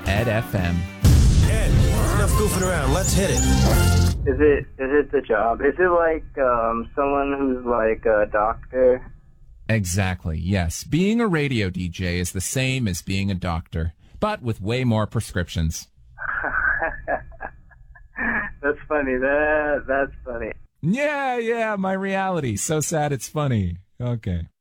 Ed FM. Ed, enough goofing around. Let's hit it. Is it the job? Is it like someone who's like a doctor? Exactly, yes. Being a radio DJ is the same as being a doctor, but with way more prescriptions. That's funny. That's funny. Yeah, my reality. So sad it's funny. Okay.